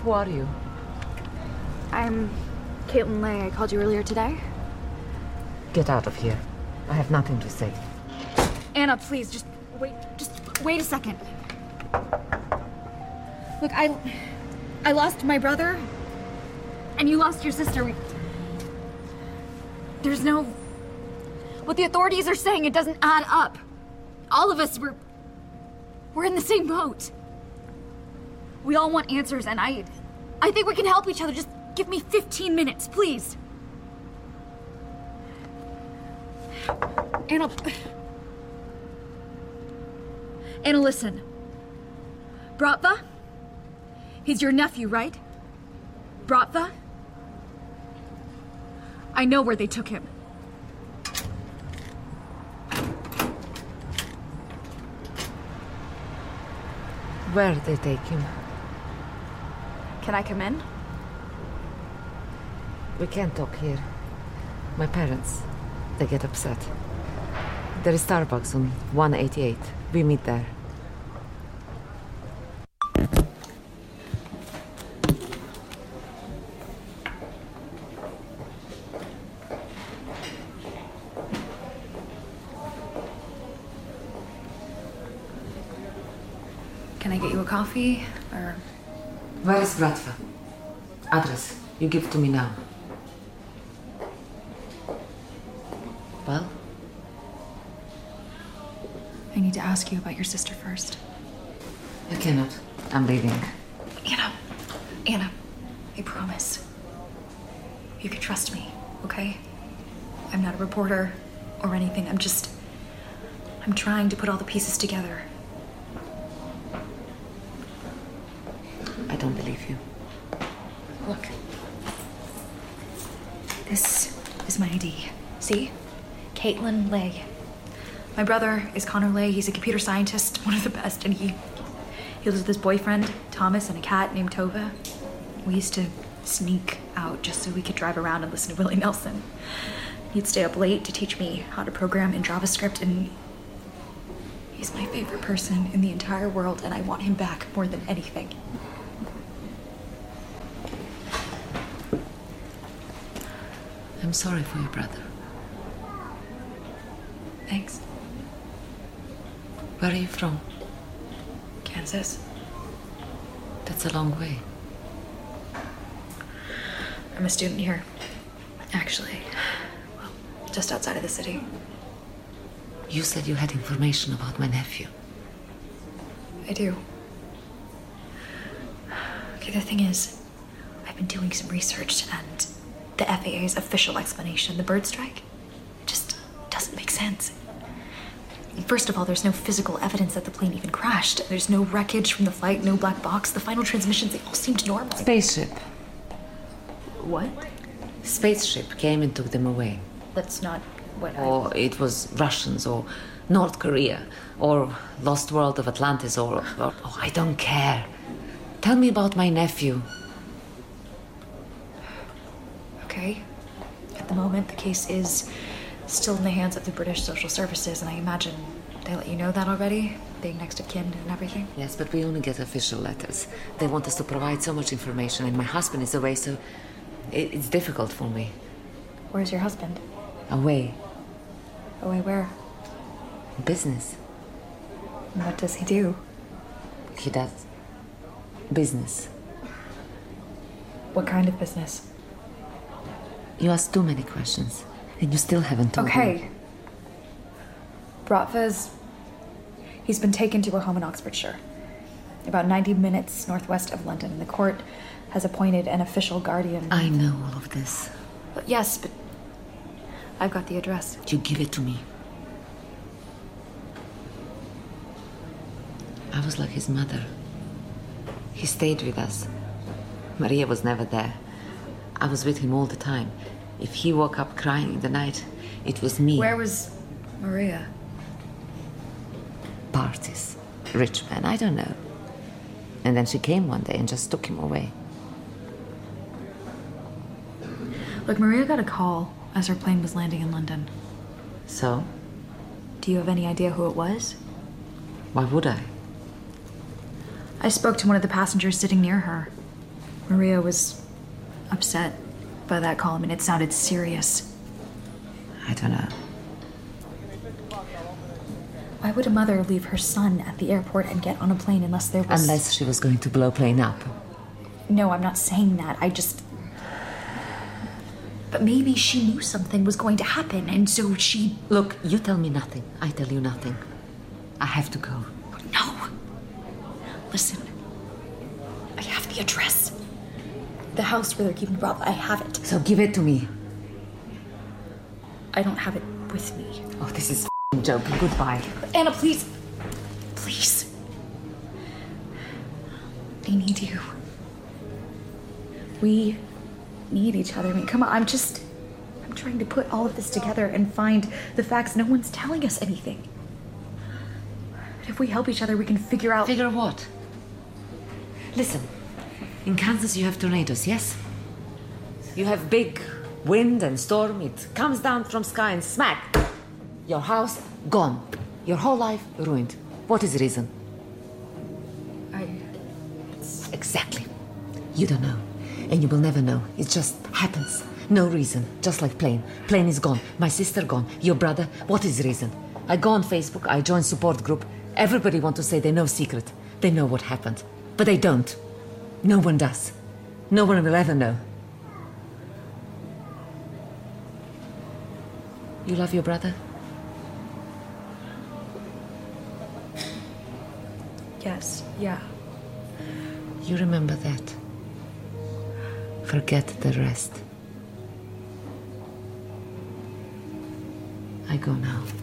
Who are you? I'm Caitlin Lay. I called you earlier today. Get out of here. I have nothing to say. Anna, please, just wait a second. Look, I lost my brother, and you lost your sister. There's no... What the authorities are saying, it doesn't add up. All of us, we're in the same boat. We all want answers, and I think we can help each other. Just give me 15 minutes, please. Anna, listen. Bratva? He's your nephew, right? Bratva? I know where they took him. Where did they take him? Can I come in? We can't talk here. My parents, they get upset. There is Starbucks on 188. We meet there. Can I get you a coffee, or... Where is Bratva? Address. You give it to me now. Well? I need to ask you about your sister first. I cannot. I'm leaving. Anna, I promise. You can trust me, okay? I'm not a reporter or anything. I'm trying to put all the pieces together. I don't believe you. Look. This is my ID. See? Caitlin Lay. My brother is Connor Lay. He's a computer scientist, one of the best, and he lives with his boyfriend, Thomas, and a cat named Tova. We used to sneak out just so we could drive around and listen to Willie Nelson. He'd stay up late to teach me how to program in JavaScript, and he's my favorite person in the entire world, and I want him back more than anything. I'm sorry for your brother. Thanks. Where are you from? Kansas. That's a long way. I'm a student here. Actually, well, just outside of the city. You said you had information about my nephew. I do. Okay, the thing is, I've been doing some research, and the FAA's official explanation, the bird strike, just doesn't make sense. First of all, there's no physical evidence that the plane even crashed. There's no wreckage from the flight, no black box. The final transmissions, they all seemed normal. Spaceship. What? Spaceship came and took them away. That's not what Or it was Russians, or North Korea, or Lost World of Atlantis, or oh, I don't care. Tell me about my nephew. Okay. At the moment, the case is still in the hands of the British Social Services, and I imagine they let you know that already? Being next of kin and everything? Yes, but we only get official letters. They want us to provide so much information, and my husband is away, so it's difficult for me. Where's your husband? Away. Away where? Business. And what does he do? He does. Business. What kind of business? You asked too many questions, and you still haven't told me. Okay. Bratva's... He's been taken to a home in Oxfordshire, about 90 minutes northwest of London. The court has appointed an official guardian. I know all of this. Yes, but I've got the address. You give it to me. I was like his mother. He stayed with us. Maria was never there. I was with him all the time. If he woke up crying in the night, it was me. Where was Maria? Parties. Rich man, I don't know. And then she came one day and just took him away. Look, Maria got a call as her plane was landing in London. So? Do you have any idea who it was? Why would I? I spoke to one of the passengers sitting near her. Maria was upset by that call. I mean, it sounded serious. I don't know. Why would a mother leave her son at the airport and get on a plane unless there was... Unless she was going to blow plane up. No, I'm not saying that. But maybe she knew something was going to happen, and so she... Look, you tell me nothing. I tell you nothing. I have to go. No. Listen. I have the address. The house where they're keeping Rob. I have it. So give it to me. I don't have it with me. Oh, this is a joke. Goodbye. Anna, please. Please. I need you. We need each other. I mean, come on. I'm trying to put all of this together and find the facts. No one's telling us anything. But if we help each other, we can figure out... Figure what? Listen, in Kansas you have tornadoes, yes? You have big wind and storm. It comes down from sky and smack. Your house, gone. Your whole life, ruined. What is the reason? Exactly. You don't know. And you will never know. It just happens. No reason. Just like plane. Plane is gone. My sister gone. Your brother. What is the reason? I go on Facebook. I join support group. Everybody want to say they know secret. They know what happened. But they don't. No one does. No one will ever know. You love your brother? Yes, yeah. You remember that. Forget the rest. I go now.